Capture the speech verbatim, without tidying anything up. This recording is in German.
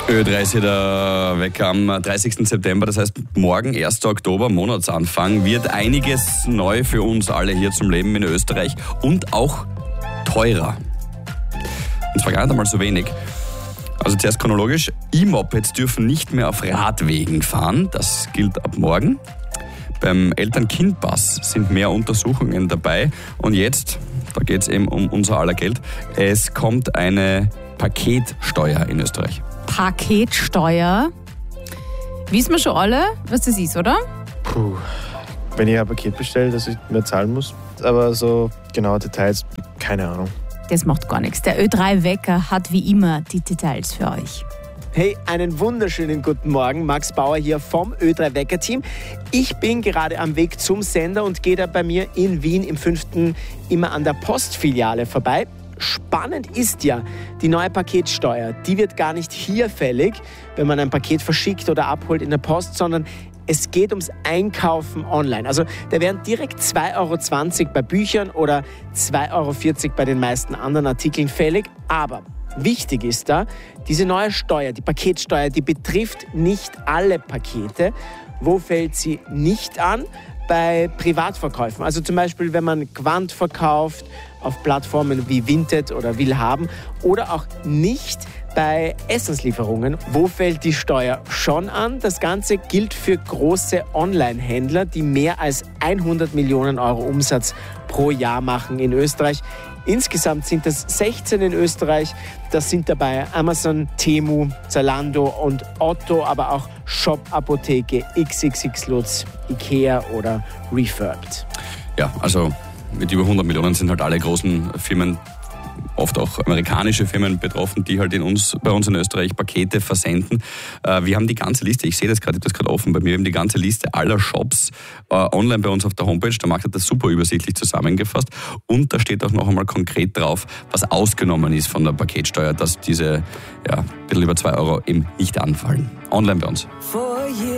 Ö drei ist hier der Wecker am dreißigsten September, das heißt morgen, erster Oktober, Monatsanfang, wird einiges neu für uns alle hier zum Leben in Österreich und auch teurer. Und zwar gar nicht einmal so wenig. Also zuerst chronologisch, E-Mopeds dürfen nicht mehr auf Radwegen fahren, das gilt ab morgen. Beim Eltern-Kind-Pass sind mehr Untersuchungen dabei und jetzt, da geht es eben um unser aller Geld, es kommt eine Paketsteuer in Österreich. Paketsteuer. Wissen wir schon alle, was das ist, oder? Puh, wenn ich ein Paket bestelle, das ich mehr zahlen muss. Aber so genaue Details, keine Ahnung. Das macht gar nichts. Der Ö drei Wecker hat wie immer die Details für euch. Hey, einen wunderschönen guten Morgen. Max Bauer hier vom Ö drei Wecker-Team. Ich bin gerade am Weg zum Sender und gehe da bei mir in Wien im fünften immer an der Postfiliale vorbei. Spannend ist ja, die neue Paketsteuer, die wird gar nicht hier fällig, wenn man ein Paket verschickt oder abholt in der Post, sondern es geht ums Einkaufen online. Also da wären direkt zwei Euro zwanzig bei Büchern oder zwei Euro vierzig bei den meisten anderen Artikeln fällig. Aber wichtig ist da, diese neue Steuer, die Paketsteuer, die betrifft nicht alle Pakete. Wo fällt sie nicht an? Bei Privatverkäufen. Also zum Beispiel, wenn man Gewand verkauft auf Plattformen wie Vinted oder Willhaben oder auch nicht bei Essenslieferungen. Wo fällt die Steuer schon an? Das Ganze gilt für große Online-Händler, die mehr als hundert Millionen Euro Umsatz pro Jahr machen in Österreich. Insgesamt sind es sechzehn in Österreich. Das sind dabei Amazon, Temu, Zalando und Otto, aber auch Shop, Apotheke, X X X Lutz, Ikea oder Refurbed. Ja, also mit über hundert Millionen sind halt alle großen Firmen, oft auch amerikanische Firmen betroffen, die halt in uns, bei uns in Österreich Pakete versenden. Äh, wir haben die ganze Liste, ich sehe das gerade, ich habe das gerade offen bei mir, wir haben die ganze Liste aller Shops äh, online bei uns auf der Homepage. Der Markt hat das super übersichtlich zusammengefasst und da steht auch noch einmal konkret drauf, was ausgenommen ist von der Paketsteuer, dass diese ja, ein bisschen über zwei Euro eben nicht anfallen. Online bei uns.